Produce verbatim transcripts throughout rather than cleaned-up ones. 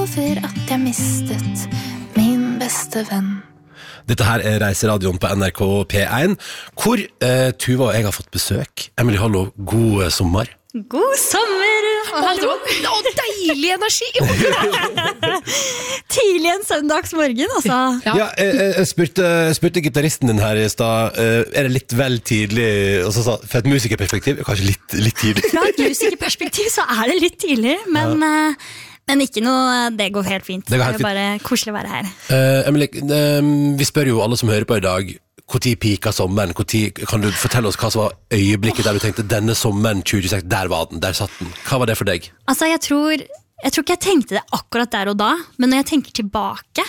over at jeg mistet min beste venn. Dette her er Reiseradioen på N R K P én, hvor eh, Tuva og jeg har fått besøk. Emilie, hallo, god eh, sommer. God sommer! Hallo! Å, deilig energi! Tidlig en søndagsmorgen, altså. Ja, ja jeg, jeg spurte, spurte gitaristen din her i sted, uh, er det litt vel tidlig? Og så sa, for et musikerperspektiv, kanskje litt, litt tidlig. Fra et musikerperspektiv så er det litt tidlig, men, ja. uh, men ikke noe, det går helt fint. Det, går helt fint. Det er bare koselig å være her. Uh, Emilie, uh, vi spør jo alle som hører på i dag, hvor tid pika sommeren? Hvor tid, kan du fortelle oss hva som var øyeblikket der du tenkte denne sommeren tjue tjueseks, der var den, der satt den? Hva var det for deg? Altså, jeg tror, jeg tror ikke jeg tenkte det akkurat der og da, men når jeg tenker tilbake,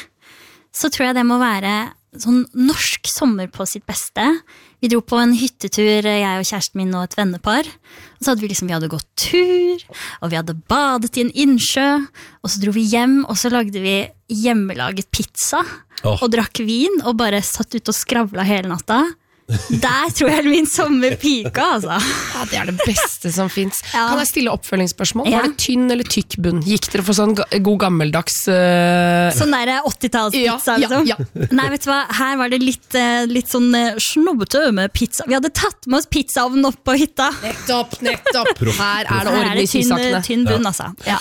så tror jeg det må være sånn norsk sommer på sitt beste. Vi dro på en hyttetur, jeg og kjæresten min og et vennepar, og så hadde vi liksom, vi hadde gått tur, og vi hadde badet i en innsjø, og så dro vi hjem, og så lagde vi hjemmelaget pizza, Oh. og drakk vin, og bare satt ut og skravla hele natta. Der tror jeg min sommer pika, altså. Ja, det er det beste som finnes. Ja. Kan jeg stille oppfølgingsspørsmål? Ja. Var det tynn eller tykk bunn? Gikk dere for sånn god gammeldags uh... Sånn der åttitallspizza, ja, ja, liksom? Ja. Nei, vet du hva? Her var det litt, litt sånn snobbete med pizza. Vi hadde tatt med oss pizzaovnen opp på hytta. Nettopp, nettopp. Her er det orden i tynn, sysakene. tynn bunn, altså. Ja.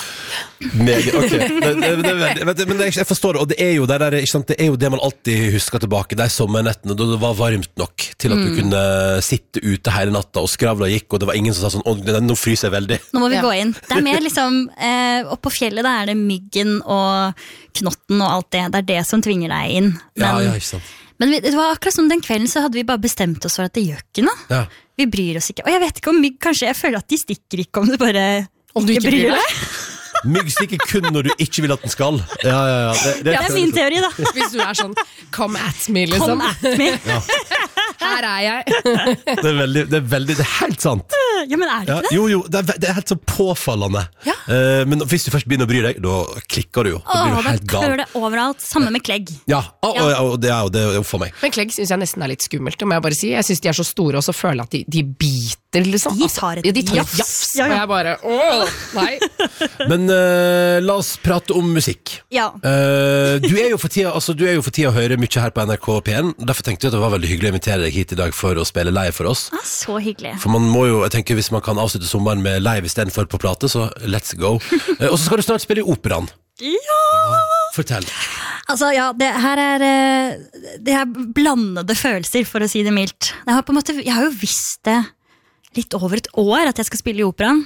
Meg, ok. Det, det, det, det, men jeg forstår det, og det er jo det, der, ikke sant? Det er jo det man alltid husker tilbake, de sommernettene, da det var varmt nok til at du mm. kunne sitte ute hele natta og skravla gikk, og det var ingen som sa sånn, åh, nå fryser jeg veldig. Nå må vi ja. gå inn. Det er mer liksom, eh, opp på fjellet da er det myggen og knotten og alt det, det er det som tvinger deg inn. Men, ja, ja, ikke sant. Men vi, det var akkurat som den kvelden så hadde vi bare bestemt oss for at det gjør ikke noe. Ja. Vi bryr oss ikke. Og jeg vet ikke om mygg, kanskje jeg føler at de stikker ikke om du bare om du ikke, ikke bryr deg. Mygg stikker kun når du ikke vil at den skal. Ja, ja, ja. Det, det, det er min teori, da. Hvis du er sånn, come at me, liksom. Come at me. Ja. Her er jeg. Det er veldig, det er veldig, det er helt sant. Ja, men er det ikke det? Ja, jo, jo, det er, det er helt så påfallende. Ja. Uh, men hvis du først begynner å bry deg, da klikker du jo. Da blir du helt gal. Da klør det overalt, samme med klegg. Ja, og, og, og, og det er jo det er jo for meg. Men klegg synes jeg nesten er litt skummelt, må jeg bare si. Jeg synes de er så store, og så føler jeg at de, de biter, liksom. De tar et ja, de tar jafs. jafs. Ja, ja. Og jeg bare, åh, nei. Men uh, la oss prate om musikk. Ja. Uh, du er jo for tida, altså, du er jo for tida å høre mye her på N R K P én, derfor tenkte jeg at det var veldig hyggelig å invitere deg hit i dag for å spille live for oss. Ah, så hyggelig. For man må jo, jeg tenker hvis man kan avslutte sommeren med live i stedet for på plate, så let's go. Uh, og så skal du snart spille i operaen. Ja! Fortell. Altså, ja, det her er det er blandede følelser, for å si det mildt. Jeg har, på en måte, jeg har jo visst det litt over et år at jeg skal spille i operaen.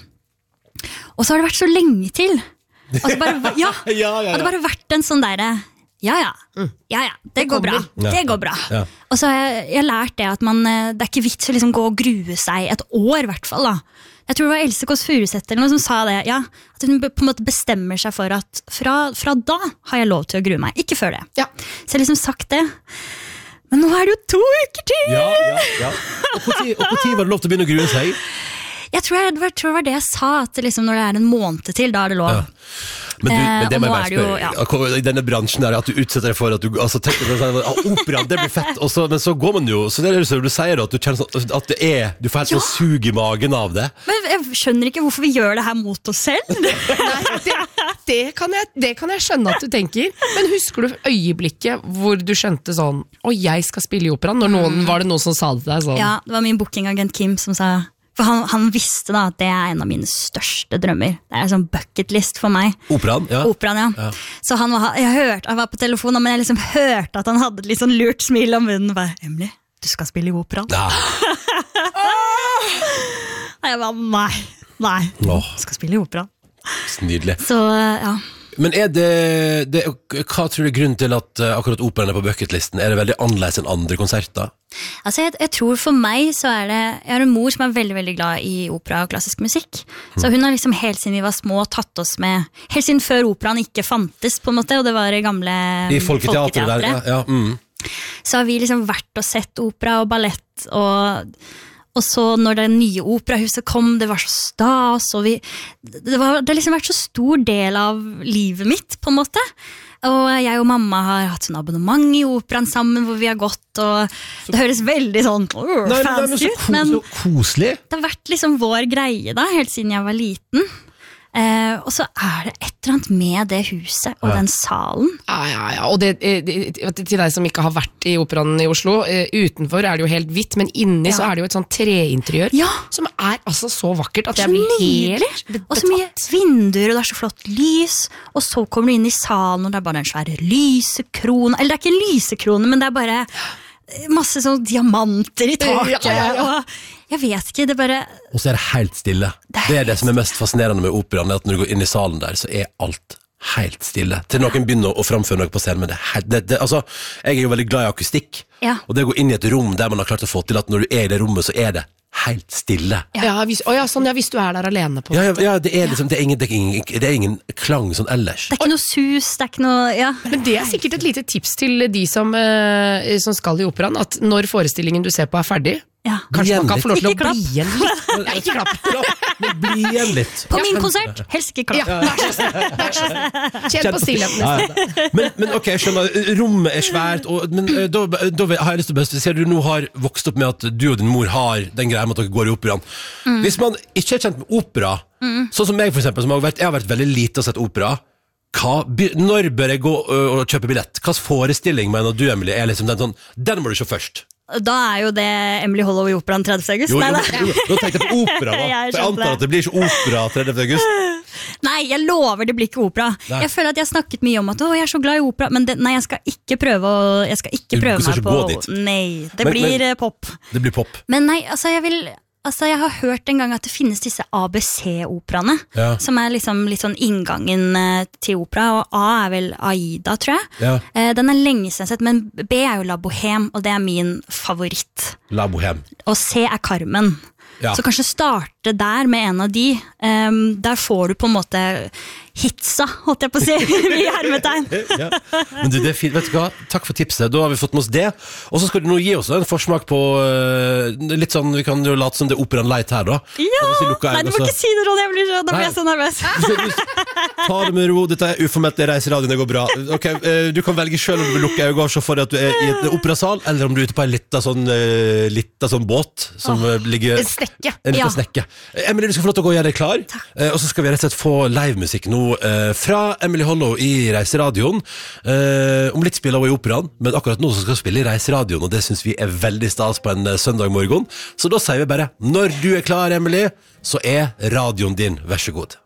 Og så har det vært så lenge til. Altså bare, ja, ja, ja, ja. det har bare vært en sånn der ja, ja, ja, ja, det, det går bra, ja. det går bra. Ja. Og så har jeg, jeg har lært det at man, det er ikke vits å liksom gå og grue seg et år, i hvert fall da. Jeg tror det var Else Kåss Furuseth eller noe som sa det, ja, at hun på en måte bestemmer seg for at fra, fra da har jeg lov til å grue meg, ikke før det. Ja. Så jeg har liksom sagt det. Men nå er det jo to uker til! Ja, ja, ja. Og hvor tid, og hvor tid var det lov til å begynne å grue seg? Jeg tror, jeg, jeg tror det var det jeg sa, at liksom når det er en måned til, da er det lov. Ja. Men, du, men det må jeg bare jo, spørre, ja. i denne bransjen der, at du utsetter deg for at du, altså tenker du sånn, ah, opera, det blir fett, og så, men så går man jo, så det er det du sier da, at du kjenner sånn, at det er, du får helt ja. sånn sug i magen av det. Men jeg skjønner ikke hvorfor vi gjør det her mot oss selv. Nei, det, det, kan jeg, det kan jeg skjønne at du tenker, men husker du øyeblikket hvor du skjønte sånn, å jeg skal spille i operaen, når noen, var det noen som sa det til deg sånn? Ja, det var min bookingagent Kim som sa, for han, han visste da at det er en av mine største drømmer. Det er en sånn bucketlist for meg. Operaen, ja. Operaen, ja. ja. Så han var, jeg hørte, han var på telefonen, men jeg liksom hørte at han hadde et litt sånn lurt smil om munnen. Bare, Emilie, du skal spille i operaen. Ja. Jeg var, nei, nei, oh. du skal spille i operaen. Nydelig. Så, ja. Men er det, det, hva tror du er grunnen til at uh, akkurat operaen er på bucketlisten? Er det veldig annerledes enn andre konserter? Altså, jeg, jeg tror for meg så er det, jeg har en mor som er veldig, veldig glad i opera og klassisk musikk. Så hun har liksom helt siden vi var små tatt oss med, helt siden før operaen ikke fantes på en måte, og det var i gamle I folketeatret der, ja. ja mm. Så har vi liksom vært og sett opera og ballett, og... Og så når det nye operahuset kom, det var så stas, og vi, det, var, det har liksom vært så stor del av livet mitt, på en måte. Og jeg og mamma har hatt sånn abonnement i operaen sammen, hvor vi har gått, og så, det høres veldig sånn uh, nei, fancy ut, men så koselig. Det har vært liksom vår greie da, helt siden jeg var liten. Eh, og så er det et eller annet med det huset og Ja. den salen. Ja, ja, ja. Og det, eh, det, til deg som ikke har vært i operaen i Oslo, eh, utenfor er det jo helt hvitt, men inni Ja. så er det jo et sånn treinteriør Ja. som er altså så vakkert at Så jeg blir nydelig. helt Og så mye betatt. vinduer, og det er så flott lys. Og så kommer du inn i salen, og det er bare en svær lysekrone. Eller det er ikke en lysekrone, men det er bare masse sånn diamanter i taket. Ja, ja, ja. Og jeg vet ikke, det bare Og så er det helt stille. Det er Det er det som er mest fascinerende med operaen, er at når du går inn i salen der, så er alt helt stille. Til noen begynner å framføre noe på scenen, men det, er helt- det, det, altså, jeg er jo veldig glad i akustikk, Ja. og det å gå inn i et rom der man har klart å få til at når du er i det rommet, så er det helt stille. Ja, hvis, å ja, sånn, ja, hvis du er der alene på Ja, ja, ja det er liksom, det er ingen, det er ingen, det er ingen klang sånn ellers. Det er ikke noe sus, det er ikke noe ja. Men det er sikkert et lite tips til de som, eh, som skal i operaen, at når forestillingen du ser på er ferdig, Ja. kanskje man kan få lov til å Ikke klapp. bli igjen litt. Nei, ikke klapp. Klapp, men bli igjen litt. På min konsert, helst ikke Ja, klapp. vær så snill. Vær så snill. Kjenn på stillheten. Ja, ja. Men, men ok, jeg skjønner, rommet er svært, og, men eh, da, da har jeg lyst til å bestemme, ser du nå har vokst opp med at du og din mor har den greia med at dere går i operaen. Hvis man ikke er kjent med opera, sånn som meg for eksempel, som har vært, jeg har vært veldig lite og sett opera, hva, by- når bør jeg gå ø, og kjøpe billett? Hva forestilling mener du, Emily, er liksom den sånn, den må du se først? Da er jo det Emily Hollow i operaen tredivte august. Jo, Nei, jo, da. jo, nå tenkte jeg på opera da, Jeg for jeg skjønte antar det. at det blir ikke opera tredivte august. Nei, jeg lover det blir ikke opera. Nei. Jeg føler at jeg har snakket mye om at å, jeg er så glad i opera, men det, nei, jeg skal ikke prøve å Jeg skal ikke Du prøve skal meg ikke på gå dit. Nei, det Men- blir men- eh, pop. Det blir pop. Men nei, altså jeg vil Altså jeg har hørt en gang at det finnes disse A B C-operaene, Ja. som er liksom litt sånn inngangen eh, til opera, og A er vel Aida, tror jeg. Ja. Eh, Den er lenge siden jeg har sett, men B er jo La Bohème, og det er min favoritt. La Bohème. Og C er Carmen. Ja. Så kanskje starte der med en av de. Um, der får du på en måte hitsa, holdt jeg på å si, i hermetegn. Ja. Men du, det er fint, vet du hva? Takk for tipset, da har vi fått med oss det. Og så skal du nå gi oss en forsmak på uh, litt sånn, vi kan jo late som det er operaen light her da. Ja! Og hvis vi lukker Nei, du øynene, må så- ikke si det, Ronny, jeg blir så, da blir Nei. jeg så nervøs. Ta det med ro, dette er uformelt, det reiser radioen, det går bra. Ok, eh, du kan velge selv om du vil lukke øynene og se for deg at du er i et operasal, eller om du er ute på en liten sånn, uh, liten sånn båt, som oh. ligger... En snekke. En liten Ja. snekke. Emily, du skal få lov til å gå og gjøre deg klar. Eh, og så skal vi rett og slett få livemusikk nå eh, fra Emily Hollow i Reiseradioen. Eh, om litt spiller hun i operaen, men akkurat nå så skal hun spille i Reiseradioen, og det synes vi er veldig stas på en eh, søndag morgen. Så da sier vi bare, når du er klar, Emily, så er radioen din. Vær så god.